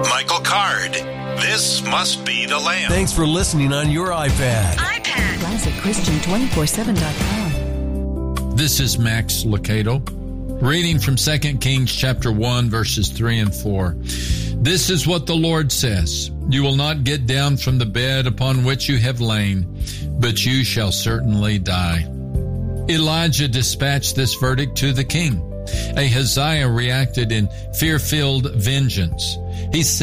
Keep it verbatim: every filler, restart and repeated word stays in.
Michael Card. This must be the Lamb. Thanks for listening on your iPad. iPad. Classic Christian two four seven dot com. This is Max Lucado, reading from Second Kings chapter one, verses three and four. This is what the Lord says. You will not get down from the bed upon which you have lain, but you shall certainly die. Elijah dispatched this verdict to the king. Ahaziah reacted in fear-filled vengeance. He said,